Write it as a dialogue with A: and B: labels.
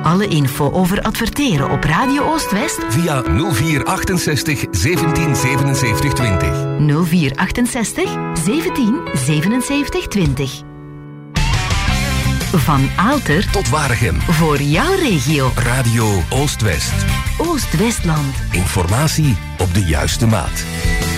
A: Alle info over adverteren op Radio Oost-West
B: via 0468 17 77 20.
A: 0468 17 77 20. Van Aalter
B: tot Waregem.
A: Voor jouw regio.
B: Radio Oost-West.
A: Oost-Westland.
B: Informatie op de juiste maat.